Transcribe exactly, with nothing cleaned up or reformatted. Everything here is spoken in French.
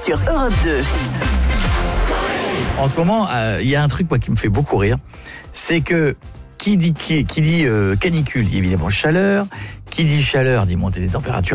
sur Europe deux. En ce moment, il euh, y a un truc moi, qui me fait beaucoup rire, c'est que qui dit, qui, qui dit euh, canicule dit évidemment chaleur, qui dit chaleur dit montée des températures